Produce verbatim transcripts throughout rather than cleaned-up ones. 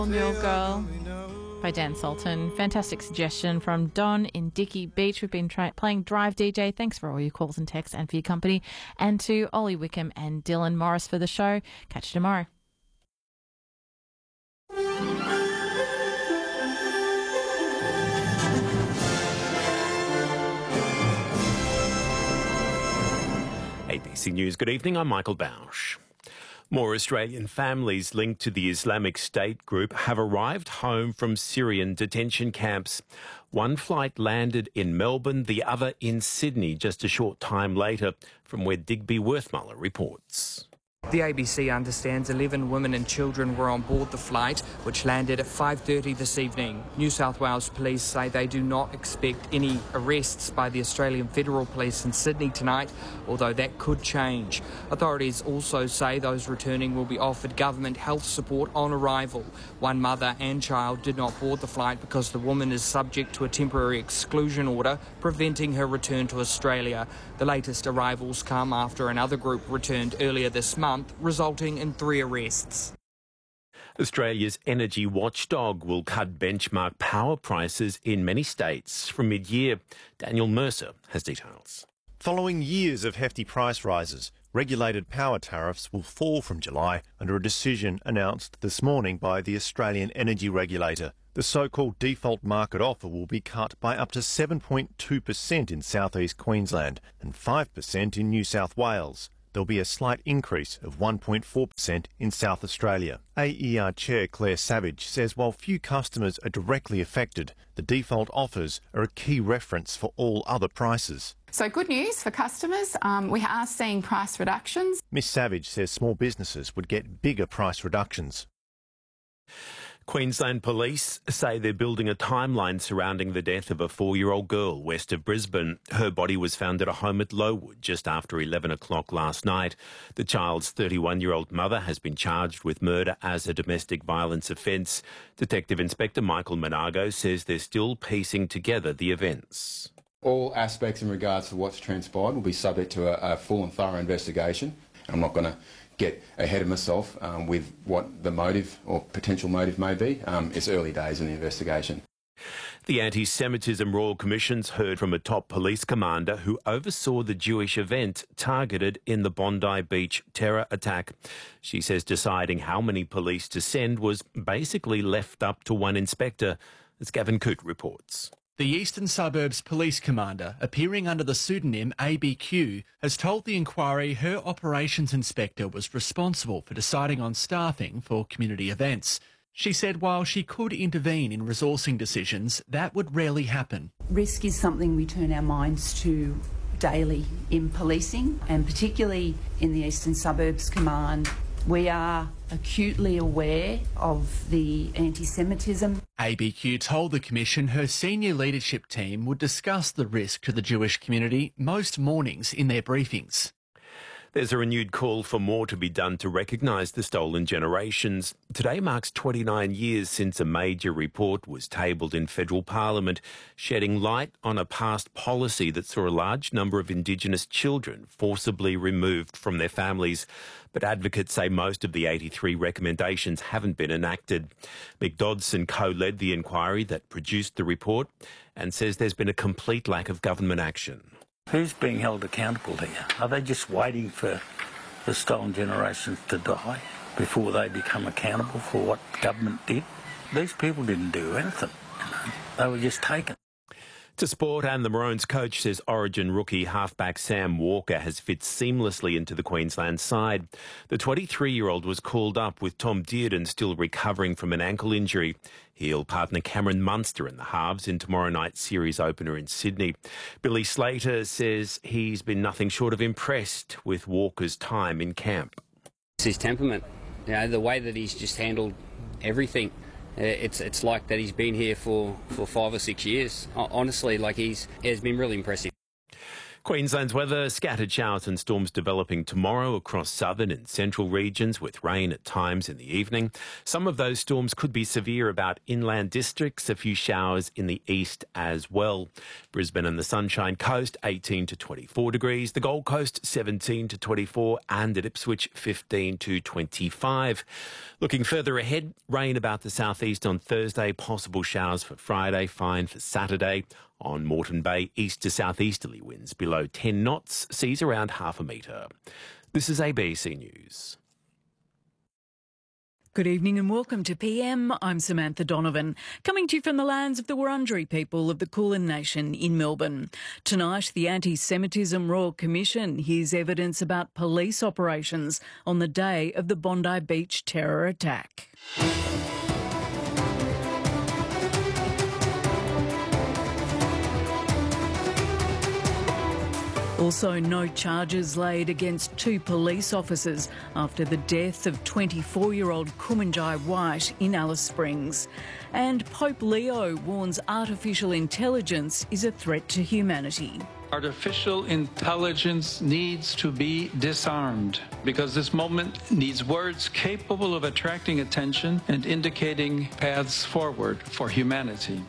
Mule Girl by Dan Sultan. Fantastic suggestion from Don in Dickey Beach. We've been try- playing Drive D J. Thanks for all your calls and texts and for your company. And to Ollie Wickham and Dylan Morris for the show. Catch you tomorrow. A B C News, good evening. I'm Michael Bausch. More Australian families linked to the Islamic State group have arrived home from Syrian detention camps. One flight landed in Melbourne, the other in Sydney just a short time later, from where Digby Worthmuller reports. The A B C understands eleven women and children were on board the flight, which landed at five thirty this evening. New South Wales Police say they do not expect any arrests by the Australian Federal Police in Sydney tonight, although that could change. Authorities also say those returning will be offered government health support on arrival. One mother and child did not board the flight because the woman is subject to a temporary exclusion order preventing her return to Australia. The latest arrivals come after another group returned earlier this month, resulting in three arrests. Australia's energy watchdog will cut benchmark power prices in many states from mid-year. Daniel Mercer has details. Following years of hefty price rises, regulated power tariffs will fall from July under a decision announced this morning by the Australian Energy Regulator. The so-called default market offer will be cut by up to seven point two percent in southeast Queensland and five percent in New South Wales. There'll be a slight increase of one point four percent in South Australia. A E R Chair Claire Savage says while few customers are directly affected, the default offers are a key reference for all other prices. So good news for customers, um, we are seeing price reductions. Miss Savage says small businesses would get bigger price reductions. Queensland Police say they're building a timeline surrounding the death of a four-year-old girl west of Brisbane. Her body was found at a home at Lowood just after eleven o'clock last night. The child's thirty-one-year-old mother has been charged with murder as a domestic violence offence. Detective Inspector Michael Monago says they're still piecing together the events. All aspects in regards to what's transpired will be subject to a, a full and thorough investigation. I'm not going to get ahead of myself um, with what the motive or potential motive may be. Um, it's early days in the investigation. The Anti-Semitism Royal Commission's heard from a top police commander who oversaw the Jewish event targeted in the Bondi Beach terror attack. She says deciding how many police to send was basically left up to one inspector, as Gavin Coote reports. The Eastern Suburbs Police Commander, appearing under the pseudonym A B Q, has told the inquiry her operations inspector was responsible for deciding on staffing for community events. She said while she could intervene in resourcing decisions, that would rarely happen. Risk is something we turn our minds to daily in policing, and particularly in the Eastern Suburbs Command. We are acutely aware of the anti-Semitism. A B Q told the Commission her senior leadership team would discuss the risk to the Jewish community most mornings in their briefings. There's a renewed call for more to be done to recognise the stolen generations. Today marks twenty-nine years since a major report was tabled in federal parliament, shedding light on a past policy that saw a large number of Indigenous children forcibly removed from their families. But advocates say most of the eighty-three recommendations haven't been enacted. Mick Dodson co-led the inquiry that produced the report and says there's been a complete lack of government action. Who's being held accountable here? Are they just waiting for the stolen generations to die before they become accountable for what government did? These people didn't do anything. You know? They were just taken. To sport, and the Maroons coach says Origin rookie halfback Sam Walker has fit seamlessly into the Queensland side. The twenty-three-year-old was called up with Tom Dearden still recovering from an ankle injury. He'll partner Cameron Munster in the halves in tomorrow night's series opener in Sydney. Billy Slater says he's been nothing short of impressed with Walker's time in camp. It's his temperament, you know, the way that he's just handled everything. It's it's like that he's been here for, for five or six years. Honestly, like he's, he's been really impressive. Queensland's weather, scattered showers and storms developing tomorrow across southern and central regions with rain at times in the evening. Some of those storms could be severe about inland districts, a few showers in the east as well. Brisbane and the Sunshine Coast, eighteen to twenty-four degrees. The Gold Coast, seventeen to twenty-four, and at Ipswich, fifteen to twenty-five. Looking further ahead, rain about the southeast on Thursday, possible showers for Friday, fine for Saturday. On Moreton Bay, east to southeasterly winds below ten knots, seas around half a metre. This is A B C News. Good evening and welcome to P M. I'm Samantha Donovan, coming to you from the lands of the Wurundjeri people of the Kulin Nation in Melbourne. Tonight, the Anti-Semitism Royal Commission hears evidence about police operations on the day of the Bondi Beach terror attack. Also, no charges laid against two police officers after the death of twenty-four-year-old Kumanjai White in Alice Springs. And Pope Leo warns artificial intelligence is a threat to humanity. Artificial intelligence needs to be disarmed because this moment needs words capable of attracting attention and indicating paths forward for humanity.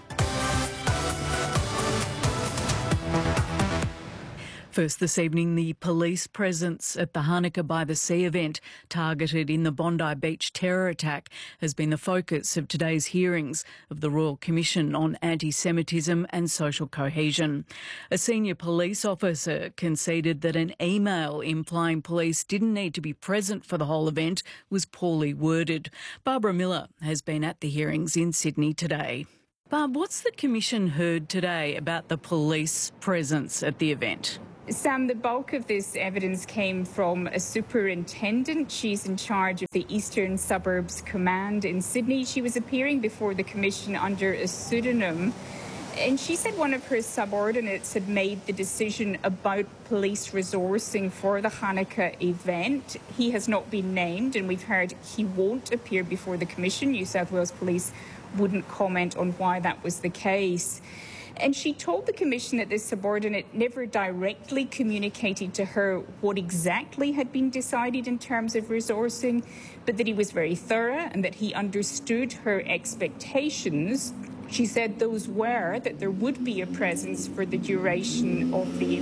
First this evening, the police presence at the Hanukkah by the Sea event targeted in the Bondi Beach terror attack has been the focus of today's hearings of the Royal Commission on Anti-Semitism and Social Cohesion. A senior police officer conceded that an email implying police didn't need to be present for the whole event was poorly worded. Barbara Miller has been at the hearings in Sydney today. Barb, what's the Commission heard today about the police presence at the event? Sam, the bulk of this evidence came from a superintendent. She's in charge of the Eastern Suburbs Command in Sydney. She was appearing before the Commission under a pseudonym. And she said one of her subordinates had made the decision about police resourcing for the Hanukkah event. He has not been named, and we've heard he won't appear before the Commission. New South Wales Police wouldn't comment on why that was the case. And she told the Commission that this subordinate never directly communicated to her what exactly had been decided in terms of resourcing, but that he was very thorough and that he understood her expectations. She said those were that there would be a presence for the duration of the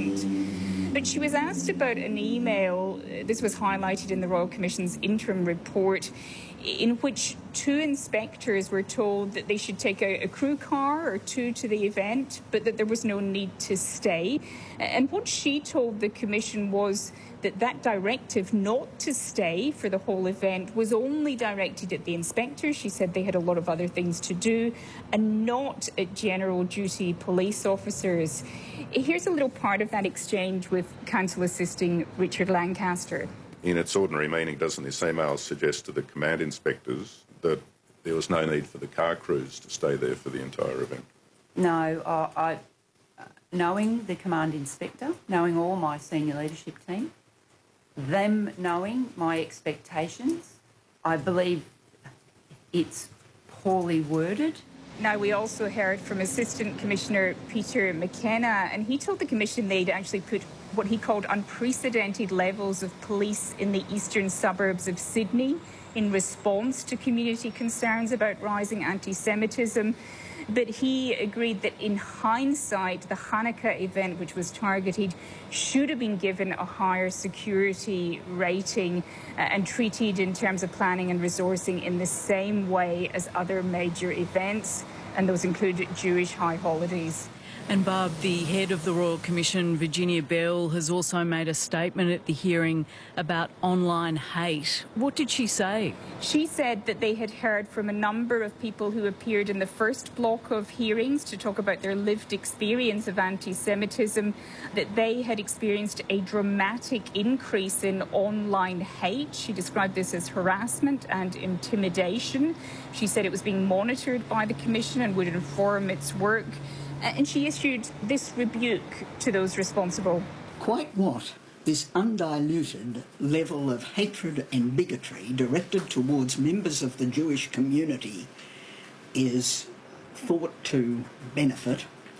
event. But she was asked about an email, this was highlighted in the Royal Commission's interim report, in which two inspectors were told that they should take a, a crew car or two to the event, but that there was no need to stay. And what she told the Commission was that that directive not to stay for the whole event was only directed at the inspectors. She said they had a lot of other things to do, and not at general duty police officers. Here's a little part of that exchange with Counsel Assisting Richard Lancaster. In its ordinary meaning, doesn't this email suggest to the command inspectors that there was no need for the car crews to stay there for the entire event? No, I, I, knowing the command inspector, knowing all my senior leadership team, them knowing my expectations, I believe it's poorly worded. Now, we also heard from Assistant Commissioner Peter McKenna, and he told the Commission they'd actually put what he called unprecedented levels of police in the eastern suburbs of Sydney in response to community concerns about rising anti-Semitism. But he agreed that in hindsight, the Hanukkah event, which was targeted, should have been given a higher security rating uh, and treated in terms of planning and resourcing in the same way as other major events, and those included Jewish high holidays. And Barb, the head of the Royal Commission, Virginia Bell, has also made a statement at the hearing about online hate. What did she say? She said that they had heard from a number of people who appeared in the first block of hearings to talk about their lived experience of anti-Semitism, that they had experienced a dramatic increase in online hate. She described this as harassment and intimidation. She said it was being monitored by the Commission and would inform its work. And she issued this rebuke to those responsible. Quite what this undiluted level of hatred and bigotry directed towards members of the Jewish community is thought to benefit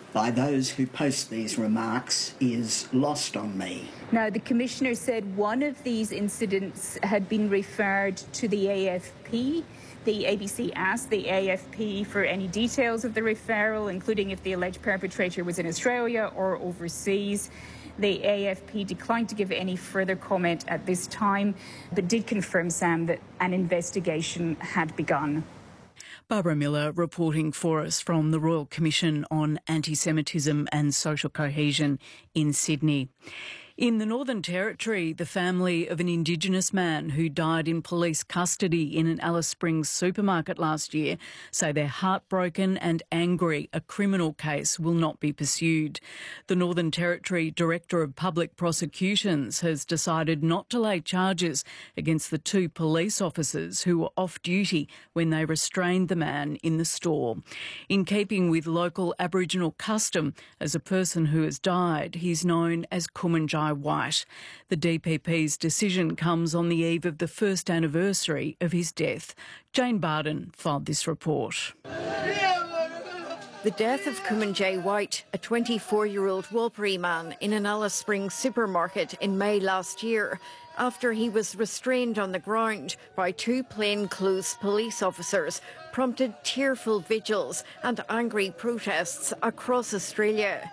by those who post these remarks is lost on me. Now, the Commissioner said one of these incidents had been referred to the A F P. The A B C asked the A F P for any details of the referral, including if the alleged perpetrator was in Australia or overseas. The A F P declined to give any further comment at this time, but did confirm, Sam, that an investigation had begun. Barbara Miller reporting for us from the Royal Commission on Anti-Semitism and Social Cohesion in Sydney. In the Northern Territory, the family of an Indigenous man who died in police custody in an Alice Springs supermarket last year say they're heartbroken and angry a criminal case will not be pursued. The Northern Territory Director of Public Prosecutions has decided not to lay charges against the two police officers who were off duty when they restrained the man in the store. In keeping with local Aboriginal custom, as a person who has died, he's known as Kumanjai White. The D P P's decision comes on the eve of the first anniversary of his death. Jane Barden filed this report. The death of Kumanjai White, a twenty-four-year-old Warlpiri man in an Alice Springs supermarket in May last year, after he was restrained on the ground by two plainclothes police officers, prompted tearful vigils and angry protests across Australia.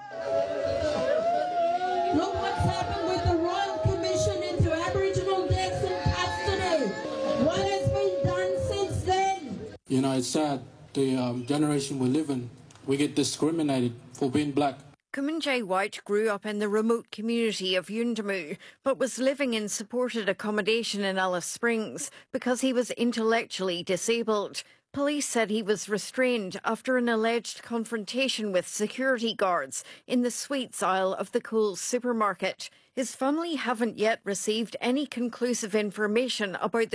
Look what's happened with the Royal Commission into Aboriginal deaths in custody. What has been done since then? You know, it's sad. The um, generation we live in, we get discriminated for being black. Kumanjai White grew up in the remote community of Yuendumu, but was living in supported accommodation in Alice Springs because he was intellectually disabled. Police said he was restrained after an alleged confrontation with security guards in the sweets aisle of the Coles supermarket. His family haven't yet received any conclusive information about the